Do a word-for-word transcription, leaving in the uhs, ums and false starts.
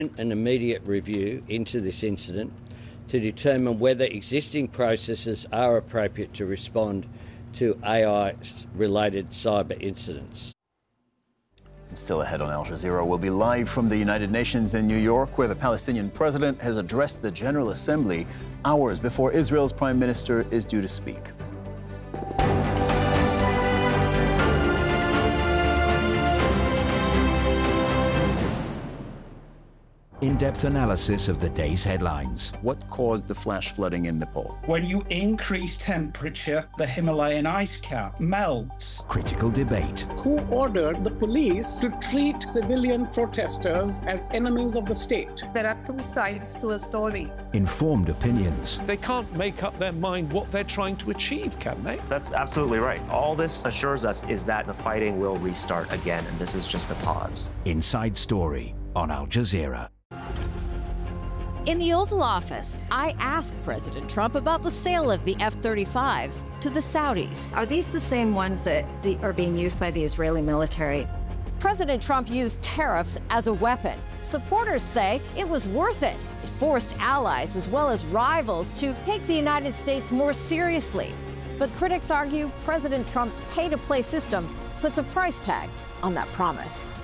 An immediate review into this incident to determine whether existing processes are appropriate to respond to A I-related cyber incidents. Still ahead on Al Jazeera, we'll be live from the United Nations in New York, where the Palestinian president has addressed the General Assembly hours before Israel's prime minister is due to speak. In-depth analysis of the day's headlines. What caused the flash flooding in Nepal? When you increase temperature, the Himalayan ice cap melts. Critical debate. Who ordered the police to treat civilian protesters as enemies of the state? There are two sides to a story. Informed opinions. They can't make up their mind what they're trying to achieve, can they? That's absolutely right. All this assures us is that the fighting will restart again, and this is just a pause. Inside Story on Al Jazeera. In the Oval Office, I asked President Trump about the sale of the F thirty-fives to the Saudis. Are these the same ones that the, are being used by the Israeli military? President Trump used tariffs as a weapon. Supporters say it was worth it. It forced allies as well as rivals to take the United States more seriously. But critics argue President Trump's pay-to-play system puts a price tag on that promise.